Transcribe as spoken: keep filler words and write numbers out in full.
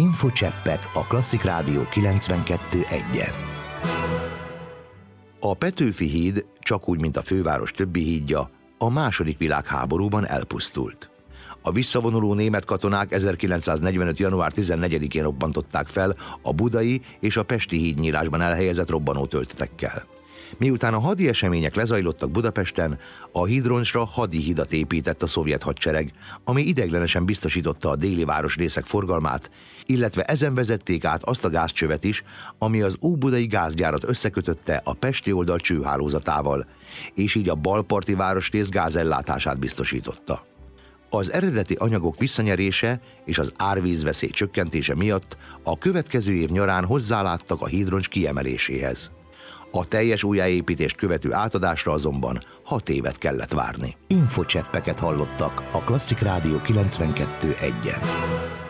Infocseppek a Klasszik Rádió kilencvenkettő egyen. A Petőfi híd, csak úgy, mint a főváros többi hídja, a második világháborúban elpusztult. A visszavonuló német katonák ezerkilencszáznegyvenöt. január tizennegyedikén robbantották fel a budai és a pesti hídnyílásban elhelyezett robbanótöltetekkel. Miután a hadi események lezajlottak Budapesten, a hídroncsra hadi hidat épített a szovjet hadsereg, ami ideiglenesen biztosította a déli városrészek forgalmát, illetve ezen vezették át azt a gázcsövet is, ami az óbudai gázgyárat összekötötte a pesti oldal csőhálózatával, és így a balparti városrész gázellátását biztosította. Az eredeti anyagok visszanyerése és az árvízveszély csökkentése miatt a következő év nyarán hozzáláttak a hídroncs kiemeléséhez. A teljes újjáépítést követő átadásra azonban hat évet kellett várni. Infocseppeket hallottak a Klasszik Rádió kilencvenkettő egyen.